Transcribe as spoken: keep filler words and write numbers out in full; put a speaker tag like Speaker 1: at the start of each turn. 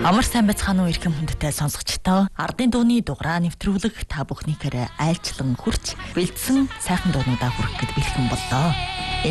Speaker 1: Амар сайн байцгаана уу эрхэм хүндтэй сонсогчдоо. Ардын дууны дугаараа нэвтрүүлэг та бүхнийхээрээ айлчлан хүрч бэлдсэн сайхан дуунуудаа хүргэх гээд бэлхэн боллоо.